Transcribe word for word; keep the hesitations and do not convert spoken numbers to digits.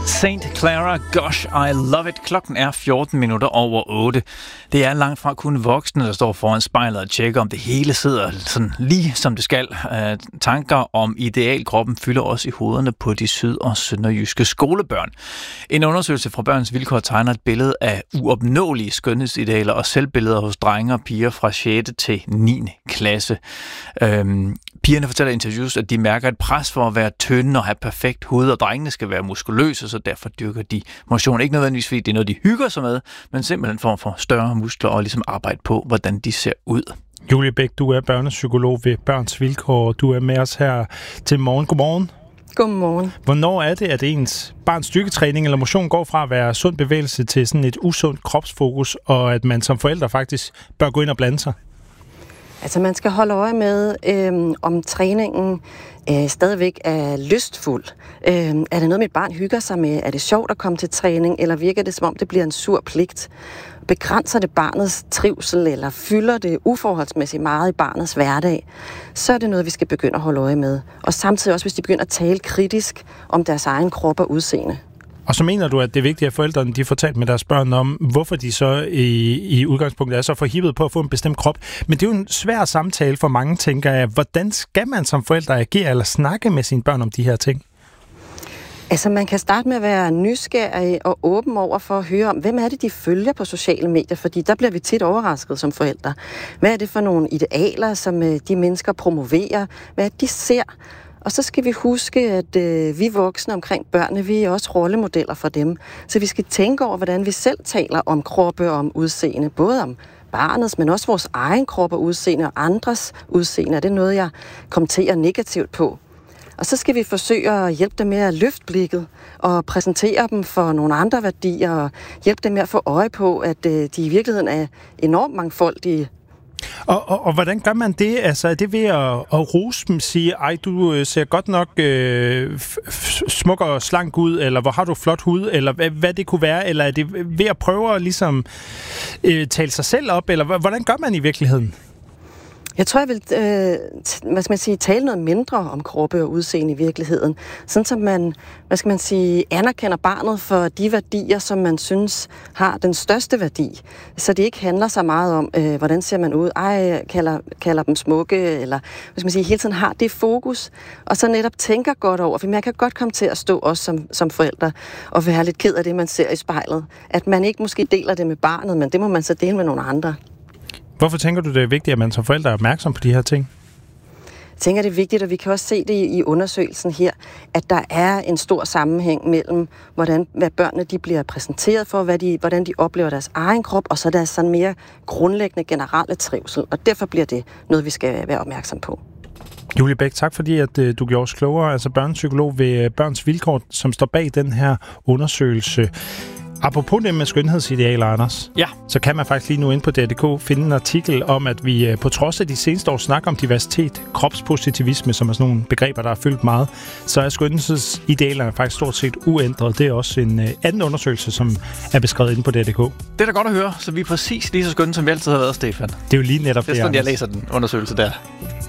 Saint Clara, Gosh, I Love It. Klokken er fjorten minutter over otte. Det er langt fra kun voksne, der står foran spejlet og tjekker, om det hele sidder sådan lige som det skal. Uh, tanker om idealkroppen fylder også i hovederne på de syd- og sønderjyske skolebørn. En undersøgelse fra Børns Vilkår tegner et billede af uopnåelige skønhedsidealer og selvbilleder hos drenge og piger fra sjette til niende klasse. Um, Pigerne fortæller i interviews, at de mærker et pres for at være tynde og have perfekt hoved, og drengene skal være muskuløse, så derfor dyrker de motion. Ikke nødvendigvis, fordi det er noget, de hygger sig med, men simpelthen for at få større muskler og ligesom arbejde på, hvordan de ser ud. Julie Bæk, du er børnepsykolog ved Børns Vilkår. Du er med os her til morgen. Godmorgen. Godmorgen. Hvornår er det, at ens barns styrketræning eller motion går fra at være sund bevægelse til sådan et usundt kropsfokus, og at man som forældre faktisk bør gå ind og blande sig? Altså man skal holde øje med, øh, om træningen øh, stadigvæk er lystfuld. Øh, er det noget, mit barn hygger sig med? Er det sjovt at komme til træning, eller virker det, som om det bliver en sur pligt? Begrænser det barnets trivsel, eller fylder det uforholdsmæssigt meget i barnets hverdag? Så er det noget, vi skal begynde at holde øje med. Og samtidig også, hvis de begynder at tale kritisk om deres egen krop og udseende. Og så mener du, at det er vigtigt, at forældrene de får talt med deres børn om, hvorfor de så i, i udgangspunktet er så forhippet på at få en bestemt krop. Men det er jo en svær samtale for mange, tænker jeg. Hvordan skal man som forældre agere eller snakke med sine børn om de her ting? Altså man kan starte med at være nysgerrig og åben over for at høre om, hvem er det, de følger på sociale medier, fordi der bliver vi tit overrasket som forældre. Hvad er det for nogle idealer, som de mennesker promoverer? Hvad er det, de ser? Og så skal vi huske, at øh, vi voksne omkring børnene, vi er også rollemodeller for dem. Så vi skal tænke over, hvordan vi selv taler om kroppe og om udseende. Både om barnets, men også vores egen krop og udseende og andres udseende. Er det noget, jeg kommenterer negativt på? Og så skal vi forsøge at hjælpe dem med at løfte blikket og præsentere dem for nogle andre værdier og hjælpe dem med at få øje på, at øh, de i virkeligheden er enormt mangfoldige. Og, og, og hvordan gør man det? Altså, er det ved at, at rose dem, sige, ej, du ser godt nok øh, f- smuk og slank ud, eller hvor har du flot hud, eller hvad, hvad det kunne være, eller er det ved at prøve at ligesom øh, tale sig selv op, eller hvordan gør man i virkeligheden? Jeg tror, jeg vil øh, t- hvad skal man sige, tale noget mindre om kroppe og udseende i virkeligheden. Sådan som man, hvad skal man sige, anerkender barnet for de værdier, som man synes har den største værdi. Så det ikke handler så meget om, øh, hvordan ser man ud. Ej, kalder, kalder dem smukke, eller hvad skal man sige, hele tiden har det fokus. Og så netop tænker godt over, for man kan godt komme til at stå også som, som forældre og være lidt ked af det, man ser i spejlet. At man ikke måske deler det med barnet, men det må man så dele med nogle andre. Hvorfor tænker du, det er vigtigt, at man som forældre er opmærksom på de her ting? Jeg tænker, det er vigtigt, og vi kan også se det i undersøgelsen her, at der er en stor sammenhæng mellem, hvordan, hvad børnene de bliver præsenteret for, hvad de, hvordan de oplever deres egen krop, og så deres sådan mere grundlæggende generelle trivsel. Og derfor bliver det noget, vi skal være opmærksom på. Julie Bæk, tak fordi at, uh, du gjorde os klogere, altså børnepsykolog ved uh, Børns Vilkår, som står bag den her undersøgelse. Apropos det med skønhedsidealer, Anders, ja. så kan man faktisk lige nu inde på D R punktum D K finde en artikel om, at vi på trods af de seneste år snakker om diversitet, kropspositivisme, som er sådan nogle begreber, der har fyldt meget, så er skønhedsidealerne faktisk stort set uændret. Det er også en uh, anden undersøgelse, som er beskrevet inde på D R punktum D K. Det er da godt at høre, så vi er præcis lige så skønne, som vi altid har været, Stefan. Det er jo lige netop det, Det er sådan, jeg læser den undersøgelse der.